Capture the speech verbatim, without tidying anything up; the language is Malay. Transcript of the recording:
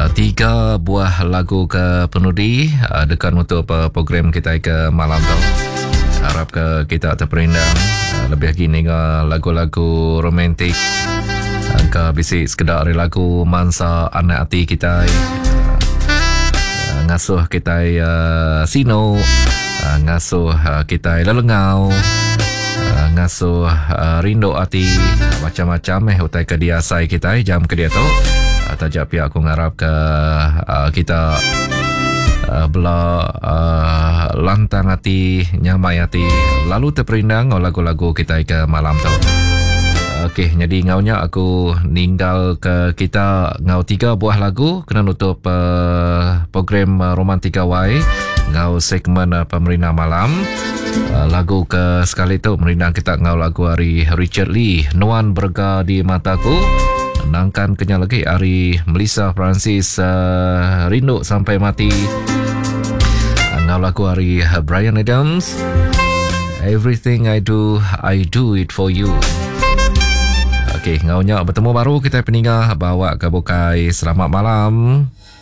Uh, tiga buah lagu ke penudi uh, dekat untuk uh, program kita ke malam tu. Harap ke kita terperindang uh, lebih gini ke lagu-lagu romantik uh, ke bisik sekedar lagu mansa anak hati kita uh, uh, ngasuh kita uh, sino uh, ngasuh uh, kita lelengau uh, ngasuh uh, rindu hati uh, macam-macam eh utai ke dia sai kita jam ke dia tu. Tajak pihak aku ngarap ke uh, kita uh, bela uh, lantang hati, nyamai hati, lalu terperindang oleh lagu-lagu kita ke malam tu. Okey, jadi ngaunya aku ninggal ke kita ngau tiga buah lagu kena nutup uh, program uh, Romantika Y ngau segmen uh, pemerintah malam. Uh, lagu ke sekali tu merindang kita ngau lagu hari Richard Lee, Nuan Berga di Mataku. Nangkan kenya lagi hari Melissa Francis uh, Rindu Sampai Mati. Ngau lagu hari Bryan Adams, Everything I Do I Do It For You. Okey, ngaunya bertemu baru kita peninggal bawa ke bukai. Selamat malam.